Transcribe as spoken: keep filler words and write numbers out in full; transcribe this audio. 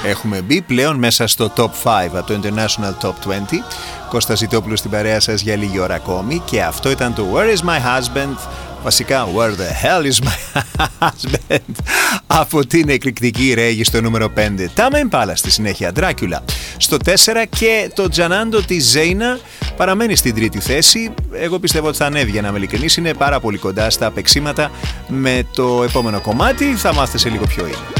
Έχουμε μπει πλέον μέσα στο top πέντε από το International Top είκοσι. Κώστας Ζητόπουλος στην παρέα σας για λίγη ώρα ακόμη. Και αυτό ήταν το Where is my husband? Βασικά, Where the hell is my husband? Από την εκρηκτική Ρέγη στο νούμερο πέντε. Tame Impala στη συνέχεια, Dracula στο τέσσερα και το Τζανάντο της Ζέινα παραμένει στην τρίτη θέση. Εγώ πιστεύω ότι θα ανέβει, για να είμαι ειλικρινής. Είναι πάρα πολύ κοντά στα παίξήματα με το επόμενο κομμάτι. Θα μάθετε σε λίγο ποιο είναι.